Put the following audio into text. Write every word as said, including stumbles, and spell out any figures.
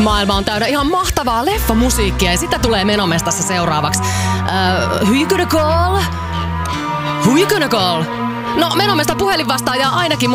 Maailma on täynnä ihan mahtavaa leffamusiikkia ja sitä tulee Menomestassa seuraavaksi. Uh, who you gonna call? Who you gonna call? No, Menomesta puhelinvastaaja ainakin